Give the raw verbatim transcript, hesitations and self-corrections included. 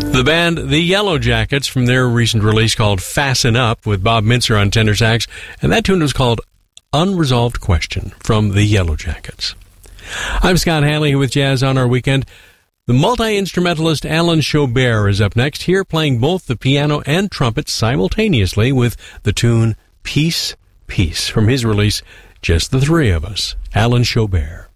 The band The Yellow Jackets from their recent release called Fasten Up with Bob Mintzer on tenor sax, and that tune was called Unresolved Question from The Yellow Jackets. I'm Scott Hanley with Jazz on Our Weekend. The multi-instrumentalist Alan Chaubert is up next, here playing both the piano and trumpet simultaneously with the tune Peace, Peace from his release Just the Three of Us, Alan Chaubert.